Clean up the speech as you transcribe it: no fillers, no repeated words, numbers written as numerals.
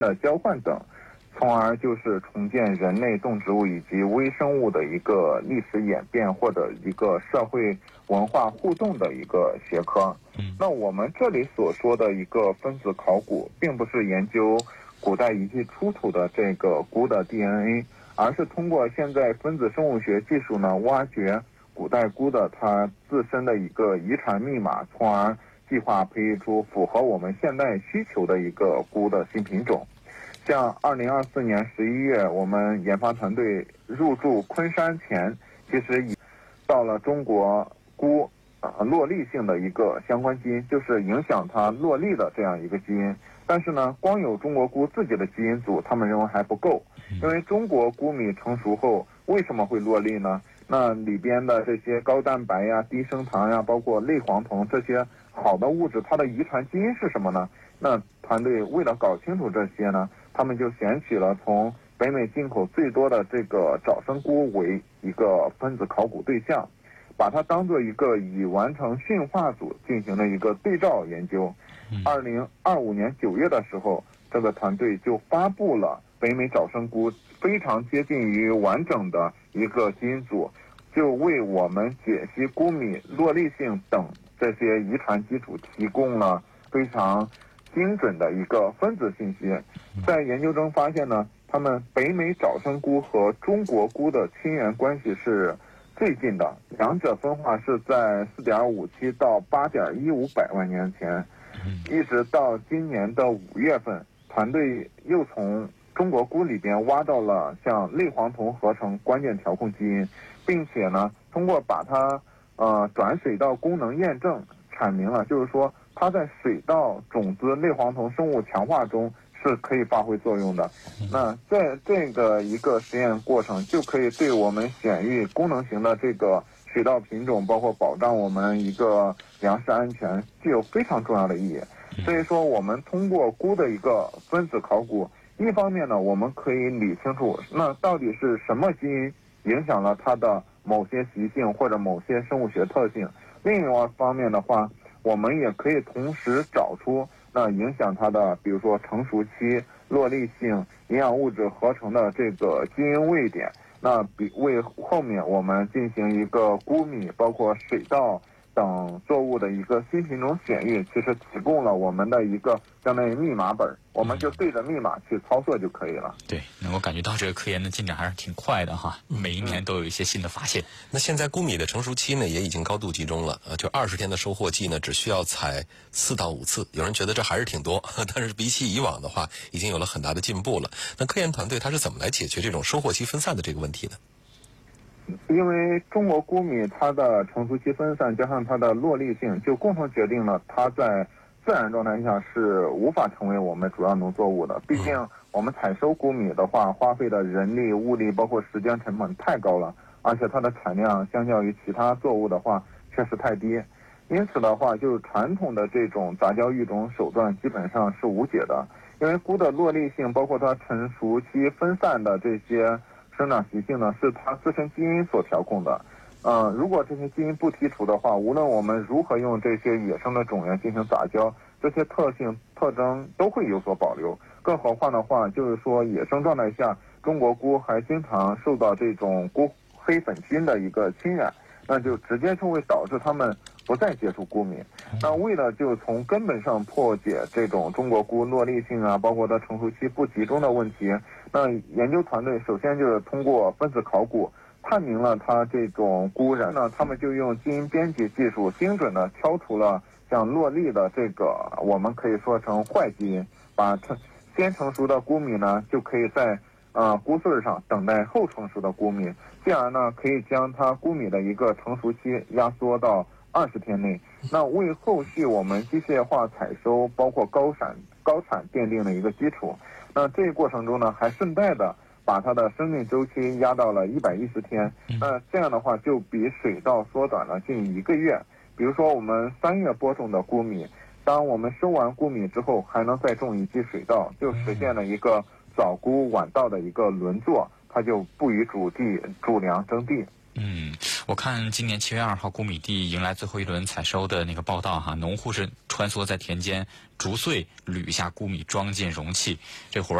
的交换等，从而就是重建人类、动植物以及微生物的一个历史演变或者一个社会文化互动的一个学科。那我们这里所说的一个分子考古，并不是研究古代遗迹出土的这个菇的 DNA， 而是通过现在分子生物学技术呢，挖掘古代菇的它自身的一个遗传密码，从而计划培育出符合我们现代需求的一个菇的新品种。像2024年11月，我们研发团队入驻昆山前，其实已到了中国菇落粒性的一个相关基因，就是影响它落粒的这样一个基因。但是呢，光有中国菇自己的基因组，他们认为还不够，因为中国菇米成熟后为什么会落粒呢？那里边的这些高蛋白呀、低升糖呀，包括类黄酮这些好的物质，它的遗传基因是什么呢？那团队为了搞清楚这些呢，他们就选取了从北美进口最多的这个早生菇为一个分子考古对象，把它当做一个已完成驯化组进行了一个对照研究。2025年9月的时候，这个团队就发布了北美早生菇非常接近于完整的一个基因组，就为我们解析菇米落粒性等这些遗传基础提供了非常精准的一个分子信息。在研究中发现呢，他们北美早生菇和中国菇的亲缘关系是最近的，两者分化是在4.57到8.15百万年前。一直到今年的5月份，团队又从中国菇里边挖到了像类黄酮合成关键调控基因，并且呢，通过把它转水稻功能验证，阐明了就是说它在水稻种子类黄酮生物强化中是可以发挥作用的。那在这个一个实验过程，就可以对我们选育功能型的这个水稻品种，包括保障我们一个粮食安全，具有非常重要的意义。所以说，我们通过菇的一个分子考古，一方面呢，我们可以理清楚那到底是什么基因影响了它的某些习性或者某些生物学特性；另一方面的话，我们也可以同时找出那影响它的，比如说成熟期、落粒性、营养物质合成的这个基因位点。那为后面我们进行一个菇米，包括水稻等作物的一个新品种选育，其实提供了我们的一个相当于密码本，我们就对着密码去操作就可以了。 对，能够感觉到这个科研的进展还是挺快的哈，每一年都有一些新的发现。 那现在菇米的成熟期呢，也已经高度集中了，就20天的收获季呢，只需要采4到5次。有人觉得这还是挺多，但是比起以往的话，已经有了很大的进步了。那科研团队它是怎么来解决这种收获期分散的这个问题呢？ 因为中国菇米它的成熟期分散，加上它的落粒性，就共同决定了它在自然状态下是无法成为我们主要农作物的。毕竟我们采收菇米的话，花费的人力、物力包括时间成本太高了，而且它的产量相较于其他作物的话确实太低。因此的话，就是传统的这种杂交育种手段基本上是无解的。因为菇的落粒性，包括它成熟期分散的这些生长习性呢，是它自身基因所调控的。如果这些基因不剔除的话，无论我们如何用这些野生的种源进行杂交，这些特性特征都会有所保留。更何况的话，就是说野生状态下，中国菇还经常受到这种菇黑粉菌的一个侵染，那就直接就会导致它们不再接触菇米。那为了就从根本上破解这种中国菇落粒性啊，包括它成熟期不集中的问题，那研究团队首先就是通过分子考古探明了它这种菇染呢，他们就用基因编辑技术精准的挑除了像落粒的这个我们可以说成坏基因，把先成熟的菇米呢就可以在菇穗上等待后成熟的菇米，进而呢可以将它菇米的一个成熟期压缩到20天内，那为后续我们机械化采收包括高产奠定了一个基础。那这个过程中呢，还顺带的把它的生命周期压到了110天，那这样的话就比水稻缩短了近1个月。比如说我们3月播种的菇米，当我们收完菇米之后，还能再种一季水稻，就实现了一个早菇晚稻的一个轮作，它就不与主粮争地。 我看今年7月2号谷米地迎来最后一轮采收的那个报道哈，农户是穿梭在田间，逐穗捋下谷米装进容器，这活